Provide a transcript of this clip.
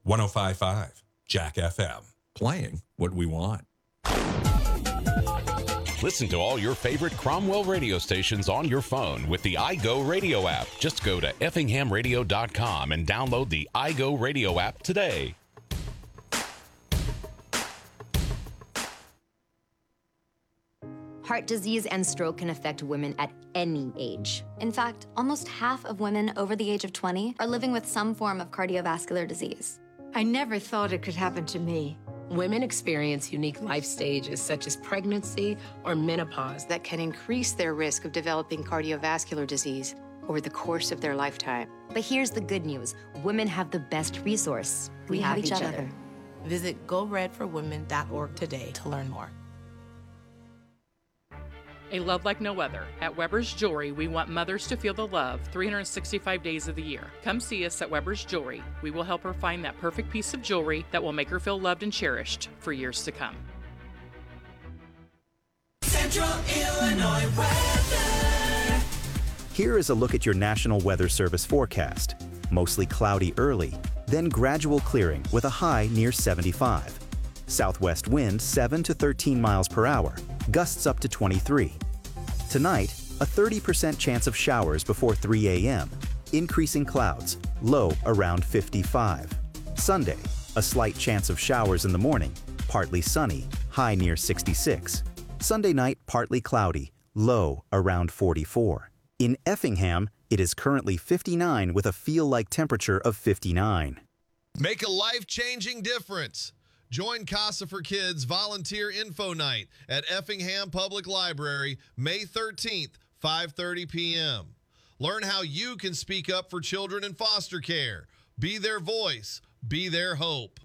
105.5 Jack FM. Playing what we want. Listen to all your favorite Cromwell radio stations on your phone with the iGo Radio app. Just go to effinghamradio.com and download the iGo Radio app today. Heart disease and stroke can affect women at any age. In fact, almost half of women over the age of 20 are living with some form of cardiovascular disease. I never thought it could happen to me. Women experience unique life stages such as pregnancy or menopause that can increase their risk of developing cardiovascular disease over the course of their lifetime. But here's the good news. Women have the best resource. We have each other. Visit GoRedForWomen.org today to learn more. A love like no other. At Weber's Jewelry, we want mothers to feel the love 365 days of the year. Come see us at Weber's Jewelry. We will help her find that perfect piece of jewelry that will make her feel loved and cherished for years to come. Central Illinois weather. Here is a look at your National Weather Service forecast. Mostly cloudy early, then gradual clearing with a high near 75. Southwest wind 7 to 13 miles per hour, gusts up to 23. Tonight, a 30% chance of showers before 3 a.m., increasing clouds, low around 55. Sunday, a slight chance of showers in the morning, partly sunny, high near 66. Sunday night, partly cloudy, low around 44. In Effingham, it is currently 59 with a feel-like temperature of 59. Make a life-changing difference. Join Casa for Kids Volunteer Info Night at Effingham Public Library, May 13th, 5:30 p.m. Learn how you can speak up for children in foster care. Be their voice. Be their hope.